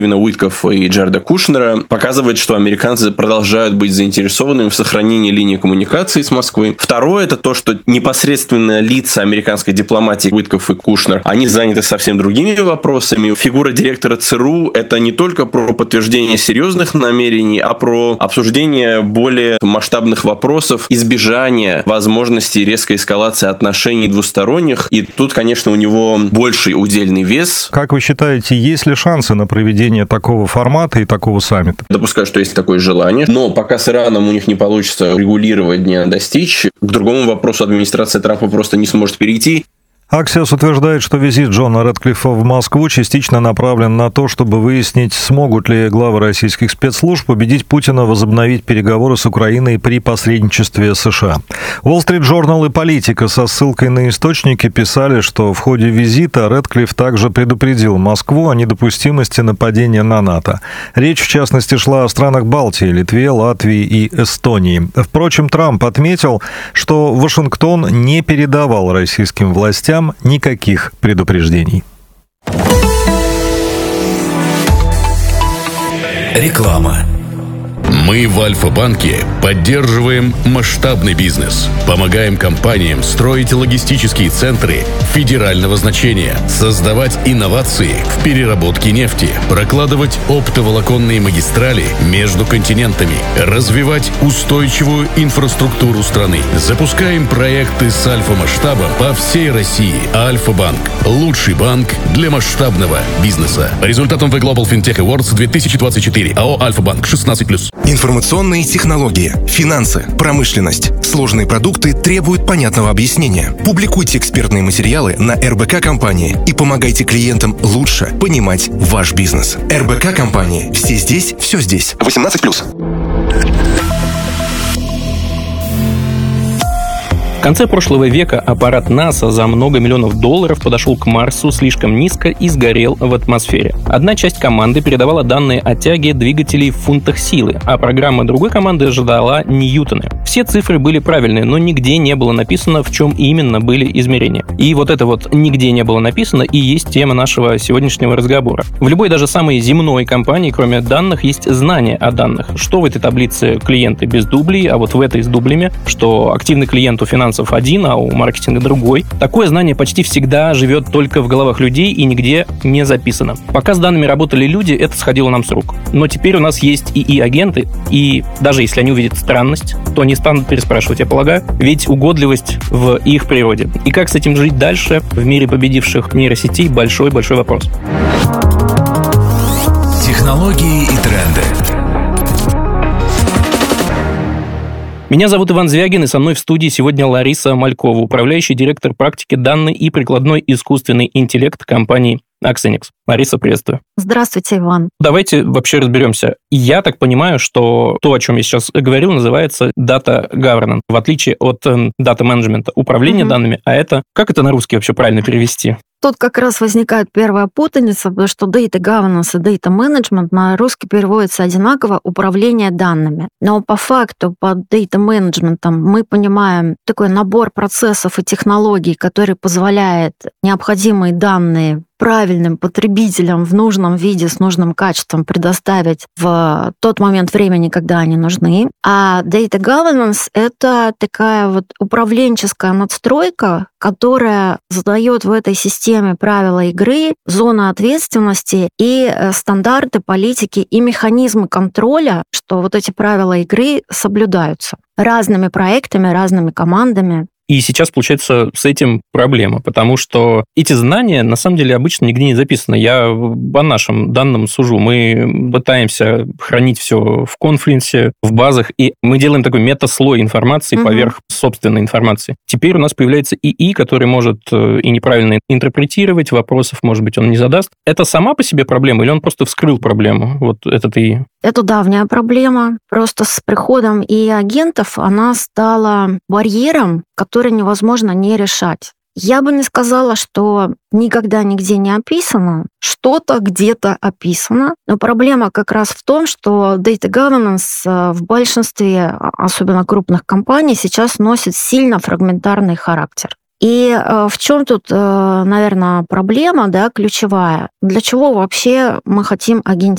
Стивена Уиткоффа и Джареда Кушнера, показывает, что американцы продолжают быть заинтересованными в сохранении линии коммуникации с Москвой. Второе – это то, что непосредственно лица американской дипломатии Уиткофф и Кушнер, они заняты совсем другими вопросами. Фигура директора ЦРУ – это не только про подтверждение серьезных намерений, а про обсуждение более масштабных вопросов, избежание возможности резкой эскалации отношений двусторонних. И тут, конечно, у него больший удельный вес. Как вы считаете, есть ли шансы на проведение такого формата и такого саммита? Допускаю, что есть такое желание, но пока с Ираном у них не получится регулировать, не достичь, к другому вопросу администрация Трампа просто не сможет перейти. Аксиос утверждает, что визит Джона Рэдклиффа в Москву частично направлен на то, чтобы выяснить, смогут ли главы российских спецслужб убедить Путина возобновить переговоры с Украиной при посредничестве США. Wall Street Journal и Политика со ссылкой на источники писали, что в ходе визита Рэдклифф также предупредил Москву о недопустимости нападения на НАТО. Речь, в частности, шла о странах Балтии, Литве, Латвии и Эстонии. Впрочем, Трамп отметил, что Вашингтон не передавал российским властям никаких предупреждений. Реклама. Мы в Альфа-банке поддерживаем масштабный бизнес, помогаем компаниям строить логистические центры федерального значения, создавать инновации в переработке нефти, прокладывать оптоволоконные магистрали между континентами, развивать устойчивую инфраструктуру страны. Запускаем проекты с альфа-масштабом по всей России. Альфа-банк – лучший банк для масштабного бизнеса. По результатам The Global FinTech Awards 2024 АО «Альфа-банк» 16+. Информационные технологии, финансы, промышленность. Сложные продукты требуют понятного объяснения. Публикуйте экспертные материалы на РБК компании и помогайте клиентам лучше понимать ваш бизнес. РБК компании. Все здесь, все здесь. 18+. В конце прошлого века аппарат НАСА за много миллионов долларов подошел к Марсу слишком низко и сгорел в атмосфере. Одна часть команды передавала данные о тяге двигателей в фунтах силы, а программа другой команды ждала ньютоны. Все цифры были правильные, но нигде не было написано, в чем именно были измерения. И вот это вот «нигде не было написано» и есть тема нашего сегодняшнего разговора. В любой, даже самой земной компании, кроме данных, есть знание о данных. Что в этой таблице клиенты без дублей, а вот в этой с дублями, что активный клиент у финансов один, а у маркетинга другой. Такое знание почти всегда живет только в головах людей и нигде не записано. Пока с данными работали люди, это сходило нам с рук. Но теперь у нас есть ИИ-агенты, и даже если они увидят странность, то не станут переспрашивать, я полагаю, ведь угодливость в их природе. И как с этим жить дальше в мире победивших нейросетей – большой-большой вопрос. Технологии и тренды. Меня зовут Иван Звягин, и со мной в студии сегодня Лариса Малькова, управляющий директор практики данный и прикладной искусственный интеллект компании Axenix. Лариса, приветствую. Здравствуйте, Иван. Давайте вообще разберемся. Я так понимаю, что то, о чем я сейчас говорил, называется Data Governance, в отличие от Data Management, управление данными, а это, как это на русский вообще правильно перевести? Тут как раз возникает первая путаница, потому что Data Governance и Data Management на русский переводится одинаково управление данными. Но по факту под Data Management мы понимаем такой набор процессов и технологий, который позволяет необходимые данные правильным потребителям в нужном виде, с нужным качеством предоставить в тот момент времени, когда они нужны. А Data Governance — это такая вот управленческая надстройка, которая задает в этой системе правила игры, зоны ответственности и стандарты, политики и механизмы контроля, что вот эти правила игры соблюдаются разными проектами, разными командами. И сейчас, получается, с этим проблема, потому что эти знания, на самом деле, обычно нигде не записаны. Я по нашим данным сужу. Мы пытаемся хранить все в конфликте, в базах, и мы делаем такой метаслой информации поверх собственной информации. Теперь у нас появляется ИИ, который может и неправильно интерпретировать, вопросов, может быть, он не задаст. Это сама по себе проблема, или он просто вскрыл проблему, вот этот ИИ? Это давняя проблема. Просто с приходом ИИ-агентов она стала барьером, который невозможно не решать. Я бы не сказала, что никогда нигде не описано, что-то где-то описано, но проблема как раз в том, что Data Governance в большинстве, особенно крупных компаний, сейчас носит сильно фрагментарный характер. И в чем тут, наверное, проблема, да, ключевая? Для чего вообще мы хотим агентировать?